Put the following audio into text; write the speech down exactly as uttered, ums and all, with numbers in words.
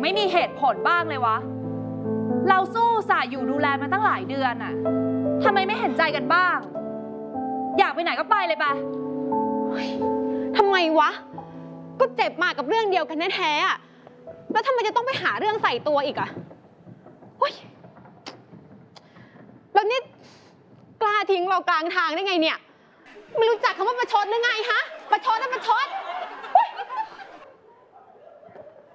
ไม่มีเหตุผลบ้างเลยวะเราสู้สายอยู่ดูแลมาตั้งหลายเดือนอะทำไมไม่เห็นใจกันบ้างอยากไปไหนก็ไปเลยปะทำไมวะก็เจ็บมากับเรื่องเดียวกันแท้ๆอะแล้วทำไมจะต้องไปหาเรื่องใส่ตัวอีกอะเฮ้ยแล้วนี่กล้าทิ้งเรากลางทางได้ไงเนี่ยไม่รู้จักคำว่าประชดหรือไงฮะประชดนะประชด